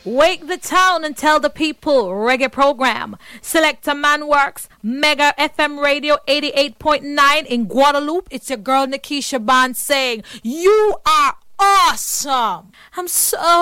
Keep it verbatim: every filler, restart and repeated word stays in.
Wake the town and tell the people. Reggae program. Selector Man Works. Mega F M Radio eighty-eight point nine in Guadeloupe. It's your girl Nikisha Bond saying, you are awesome. I'm so